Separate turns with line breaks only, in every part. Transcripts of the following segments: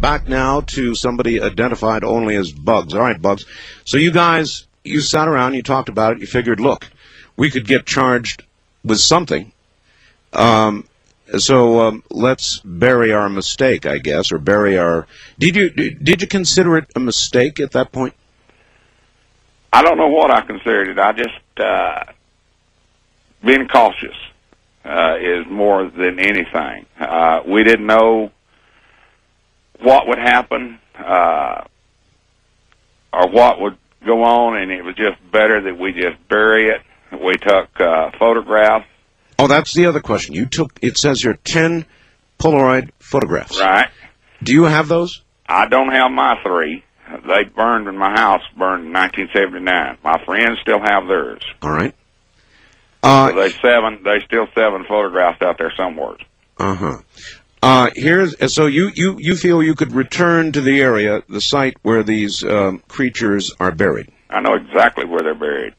back now to somebody identified only as Bugs. All right, Bugs. So you guys, you sat around, you talked about it, you figured, look, we could get charged with something. So let's bury our mistake, I guess, or bury our... Did you consider it a mistake at that point?
I don't know what I considered it. I just being cautious is more than anything. We didn't know what would happen or what would go on, and it was just better that we just bury it. We took photographs.
Oh, that's the other question. You took, it says here, 10 Polaroid photographs.
Right.
Do you have those?
I don't have my 3. They burned in my house, burned in 1979. My friends still have theirs.
All right.
So they still 7 photographs out there somewhere.
So you feel you could return to the area, the site where these creatures are buried?
I know exactly where they're buried.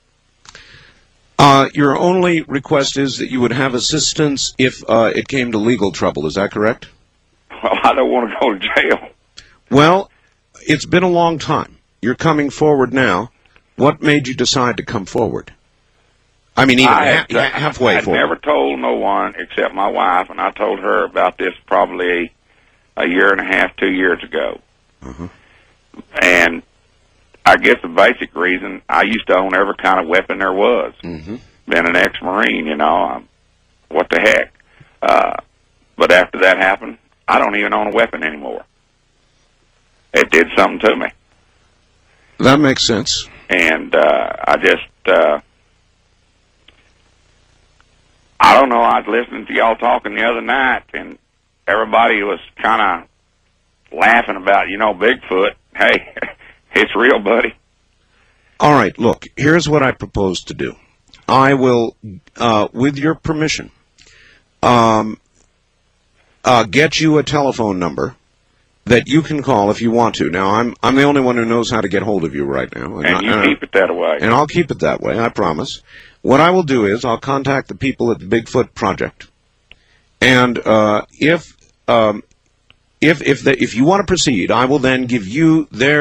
Your only request is that you would have assistance if it came to legal trouble. Is that correct?
Well, I don't want to go to jail.
Well, it's been a long time. You're coming forward now. What made you decide to come forward? I mean, even halfway forward.
I never told no one except my wife, and I told her about this probably a year and a half, 2 years ago. And I guess the basic reason, I used to own every kind of weapon there was. Been an ex-Marine, you know, what the heck. But after that happened, I don't even own a weapon anymore. It did something to me.
That makes sense.
And I just, I don't know, I was listening to y'all talking the other night, and everybody was kind of laughing about, you know, Bigfoot. Hey, it's real, buddy.
All right, look, here's what I propose to do. I will, with your permission, get you a telephone number that you can call if you want to. Now, I'm the only one who knows how to get hold of you right now.
And you keep it that way.
And I'll keep it that way, I promise. What I will do is I'll contact the people at the Bigfoot Project. And if you want to proceed, I will then give you their